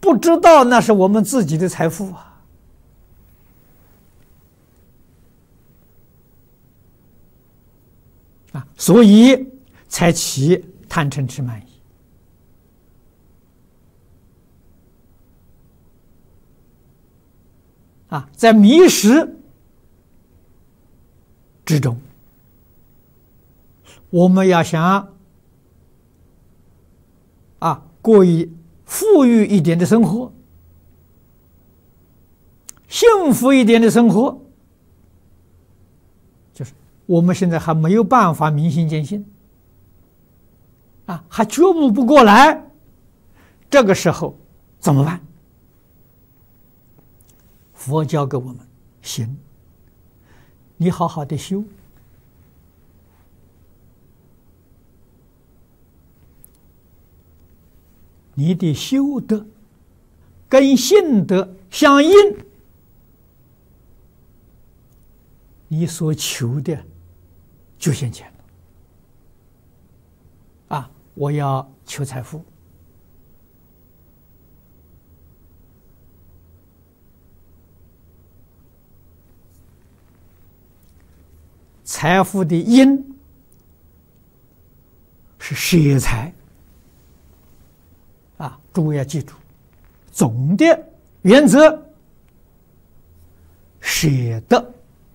不知道那是我们自己的财富所以才起贪嗔痴慢疑在迷失之中，我们要想过富裕一点的生活，幸福一点的生活，就是我们现在还没有办法明心见性还觉悟不过来，这个时候怎么办？佛教给我们行，你好好的修，你的修德跟信德相应，你所求的就现前了我要求财富，财富的因是舍财诸位要记住，总的原则舍得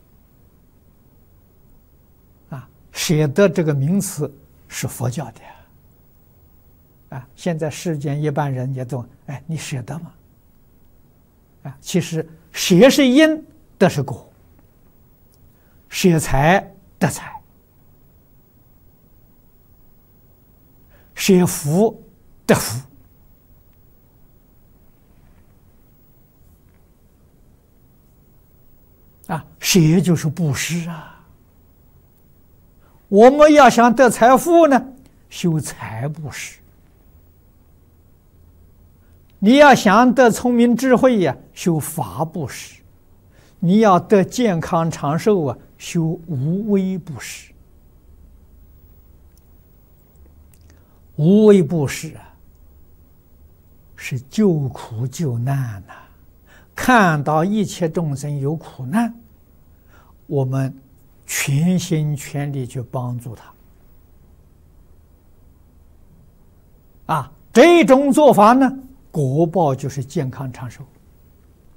舍得这个名词是佛教的现在世间一般人也都你舍得吗？其实舍是因，得是果，舍财得财，舍福得福舍就是布施我们要想得财富呢，修财布施；你要想得聪明智慧修法布施；你要得健康长寿修无为布施。无为布施是救苦救难看到一切众生有苦难，我们全心全力去帮助他这种做法呢，果报就是健康长寿。